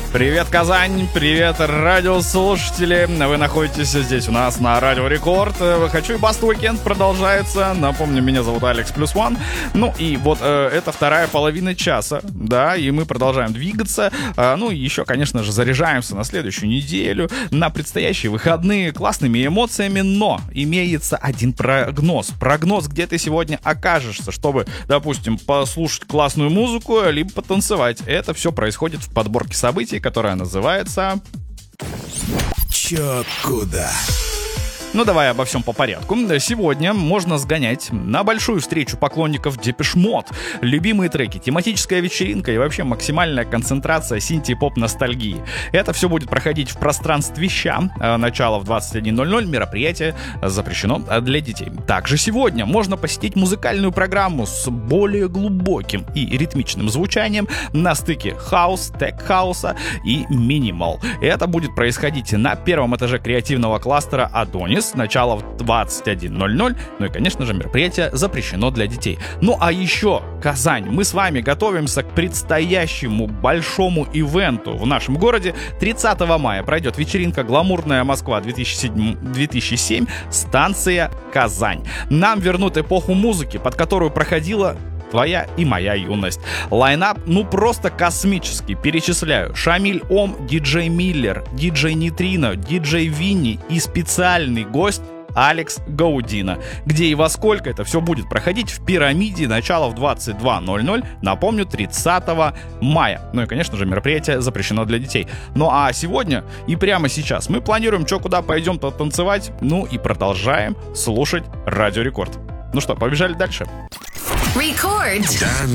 Привет, Казань! Привет, радиослушатели! Вы находитесь здесь у нас на Радио Рекорд. Хочу и Баста Уикенд продолжается. Напомню, меня зовут Алекс +1. Ну и вот это вторая половина часа, да, и мы продолжаем двигаться. Ну и еще, конечно же, заряжаемся на следующую неделю, на предстоящие выходные классными эмоциями, но имеется один прогноз. Прогноз, где ты сегодня окажешься, чтобы, допустим, послушать классную музыку, либо потанцевать. Это все происходит в подборке событий, которая называется «Чё куда?». Ну, давай обо всем по порядку. Сегодня можно сгонять на большую встречу поклонников Depeche Mode. Любимые треки, тематическая вечеринка и вообще максимальная концентрация синти-поп-ностальгии. Это все будет проходить в пространстве Ща. Начало в 21:00. Мероприятие запрещено для детей. Также сегодня можно посетить музыкальную программу с более глубоким и ритмичным звучанием на стыке хаус, тек-хауса и минимал. Это будет происходить на первом этаже креативного кластера Adonis. Начало в 21:00. Ну и, конечно же, мероприятие запрещено для детей. Ну а еще, Казань, мы с вами готовимся к предстоящему большому ивенту в нашем городе. 30 мая пройдет вечеринка «Гламурная Москва 2007. Станция Казань». Нам вернут эпоху музыки, под которую проходила твоя и моя юность. Лайнап, ну просто космический. Перечисляю: Шамиль Ом, диджей Миллер, диджей Нейтрино, диджей Винни и специальный гость Алекс Гаудино. Где и во сколько это все будет проходить? В Пирамиде, начало в 22:00. Напомню, 30 мая. Ну и, конечно же, мероприятие запрещено для детей. Ну а сегодня и прямо сейчас мы планируем, что куда пойдем потанцевать. Ну и продолжаем слушать Радио Рекорд. Ну что, побежали дальше? Record.